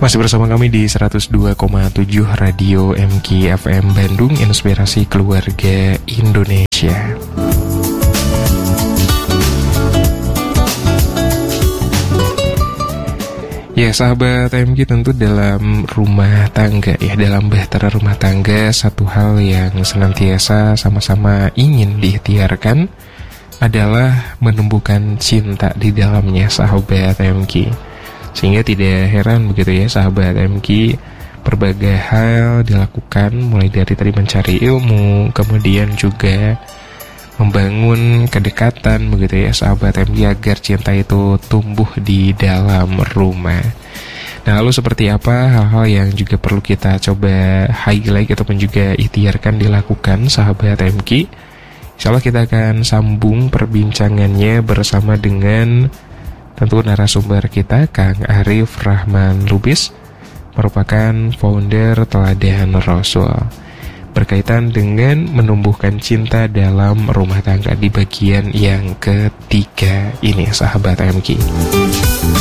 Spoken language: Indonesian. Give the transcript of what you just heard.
Masih bersama kami di 102,7 Radio MK FM Bandung, Inspirasi Keluarga Indonesia. Ya sahabat MK, tentu dalam rumah tangga ya, dalam bahtera rumah tangga, satu hal yang senantiasa sama-sama ingin diikhtiarkan adalah menumbuhkan cinta di dalamnya sahabat MK. Sehingga tidak heran begitu ya sahabat MK, berbagai hal dilakukan mulai dari tadi mencari ilmu, kemudian juga membangun kedekatan begitu ya sahabat MK, agar cinta itu tumbuh di dalam rumah. Nah, lalu seperti apa hal-hal yang juga perlu kita coba highlight ataupun juga ikhtiarkan dilakukan sahabat MK? Insyaallah kita akan sambung perbincangannya bersama dengan tentu narasumber kita, Kang Arif Rahman Lubis, merupakan founder Teladan Rasul, berkaitan dengan menumbuhkan cinta dalam rumah tangga di bagian yang ketiga ini sahabat MK.